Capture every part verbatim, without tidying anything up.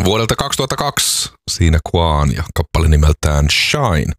Vuodelta kaksituhattakaksi siinä Quan ja kappale nimeltään Shine.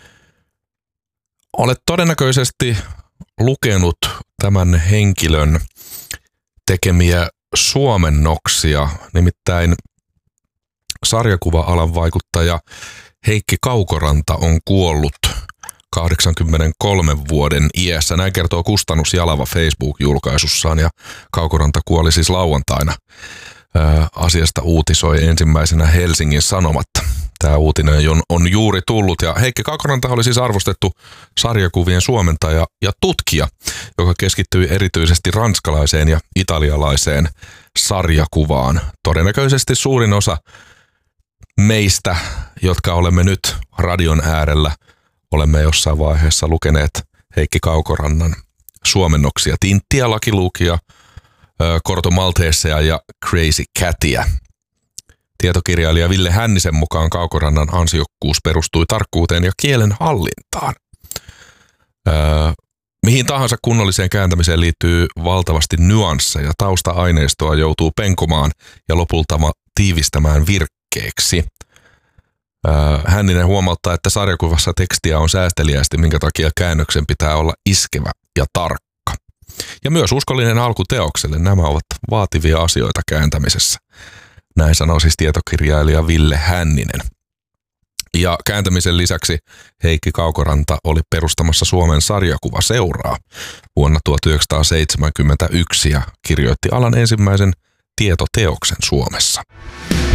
Olet todennäköisesti lukenut tämän henkilön tekemiä suomennoksia, nimittäin sarjakuva-alan vaikuttaja Heikki Kaukoranta on kuollut kahdeksankymmentäkolmen vuoden iässä. Näin kertoo Kustannus Jalava Facebook-julkaisussaan, ja Kaukoranta kuoli siis lauantaina. Ää, asiasta uutisoi ensimmäisenä Helsingin Sanomat. Tämä uutinen on, on juuri tullut, ja Heikki Kaukoranta oli siis arvostettu sarjakuvien suomentaja ja tutkija, joka keskittyi erityisesti ranskalaiseen ja italialaiseen sarjakuvaan. Todennäköisesti suurin osa meistä, jotka olemme nyt radion äärellä, olemme jossain vaiheessa lukeneet Heikki Kaukorannan suomennoksia, Tinttiä, Lucky Lukea, Corto Maltesea ja Crazy Catia. Tietokirjailija Ville Hännisen mukaan Kaukorannan ansiokkuus perustui tarkkuuteen ja kielen hallintaan. Öö, mihin tahansa kunnolliseen kääntämiseen liittyy valtavasti nyansseja. Tausta-aineistoa joutuu penkomaan ja lopulta tiivistämään virkkeeksi. Öö, Hänninen huomauttaa, että sarjakuvassa tekstiä on säästeliästi, minkä takia käännöksen pitää olla iskevä ja tarkka. Ja myös uskollinen alku teokselle. Nämä ovat vaativia asioita kääntämisessä. Näin sanoi siis tietokirjailija Ville Hänninen. Ja kääntämisen lisäksi Heikki Kaukoranta oli perustamassa Suomen sarjakuvaseuraa vuonna tuhatyhdeksänsataaseitsemänkymmentäyksi ja kirjoitti alan ensimmäisen tietoteoksen Suomessa.